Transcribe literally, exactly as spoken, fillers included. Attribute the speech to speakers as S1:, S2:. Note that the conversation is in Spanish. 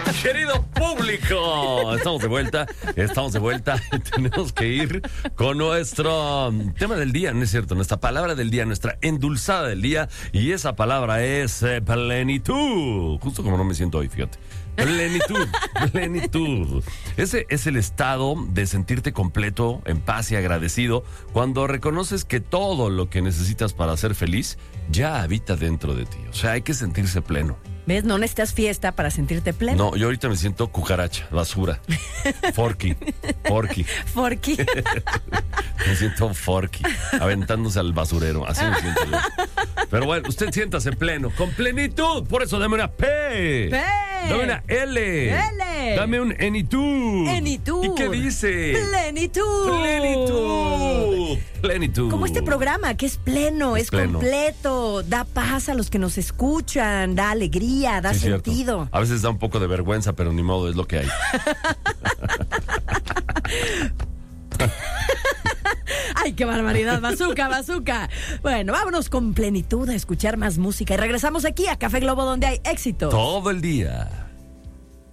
S1: Querido público, estamos de vuelta, estamos de vuelta. Tenemos que ir con nuestro tema del día, ¿no es cierto? Nuestra palabra del día, nuestra endulzada del día. Y esa palabra es eh, plenitud. Justo como no me siento hoy, fíjate. Plenitud, plenitud. Ese es el estado de sentirte completo, en paz y agradecido cuando reconoces que todo lo que necesitas para ser feliz ya habita dentro de ti. O sea, hay que sentirse pleno.
S2: ¿Ves? No necesitas fiesta para sentirte pleno.
S1: No, yo ahorita me siento cucaracha, basura. Forky, forky.
S2: Forky.
S1: Me siento forky, aventándose al basurero. Así me siento yo. Pero bueno, usted siéntase pleno, con plenitud. Por eso dame una P.
S2: P.
S1: Dame una L.
S2: L.
S1: Dame un enitud.
S2: Enitud.
S1: ¿Y qué dice?
S2: Plenitud.
S1: Plenitud. Plenitud.
S2: Como este programa, que es pleno, es,
S1: Es pleno.
S2: completo, da paz a los que nos escuchan, da alegría, da
S1: Sí, cierto.
S2: sentido.
S1: A veces da un poco de vergüenza, pero ni modo, es lo que hay.
S2: ¡Ay, qué barbaridad! ¡Bazooka, bazooka! Bueno, vámonos con plenitud a escuchar más música y regresamos aquí a Café Globo, donde hay éxito.
S1: Todo el día.